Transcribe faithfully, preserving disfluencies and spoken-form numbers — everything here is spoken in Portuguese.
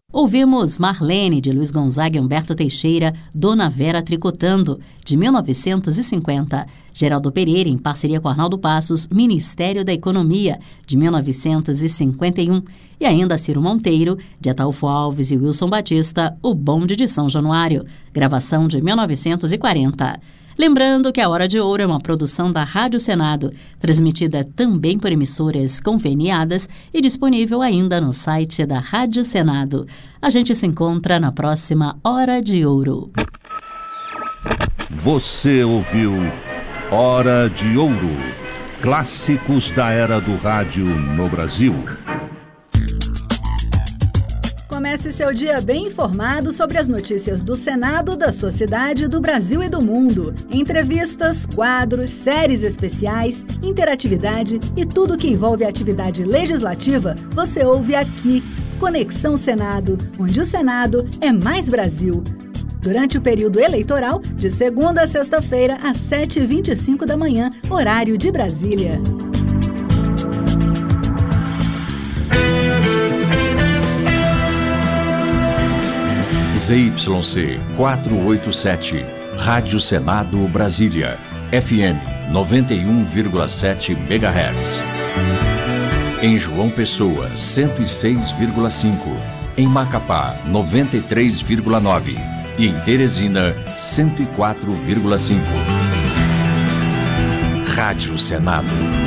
Ouvimos Marlene, de Luiz Gonzaga e Humberto Teixeira, Dona Vera Tricotando, de mil novecentos e cinquenta. Geraldo Pereira, em parceria com Arnaldo Passos, Ministério da Economia, de mil novecentos e cinquenta e um. E ainda Ciro Monteiro, de Ataúfo Alves e Wilson Batista, O Bonde de São Januário, gravação de mil novecentos e quarenta. Lembrando que a Hora de Ouro é uma produção da Rádio Senado, transmitida também por emissoras conveniadas e disponível ainda no site da Rádio Senado. A gente se encontra na próxima Hora de Ouro. Você ouviu Hora de Ouro, clássicos da era do rádio no Brasil. Comece seu dia bem informado sobre as notícias do Senado, da sua cidade, do Brasil e do mundo. Entrevistas, quadros, séries especiais, interatividade e tudo que envolve a atividade legislativa, você ouve aqui. Conexão Senado, onde o Senado é mais Brasil. Durante o período eleitoral, de segunda a sexta-feira, às sete e vinte e cinco da manhã, horário de Brasília. Z Y C quatrocentos e oitenta e sete, Rádio Senado Brasília, F M noventa e um vírgula sete megahertz. Em João Pessoa, cento e seis vírgula cinco. Em Macapá, noventa e três vírgula nove. E em Teresina, cento e quatro vírgula cinco. Rádio Senado.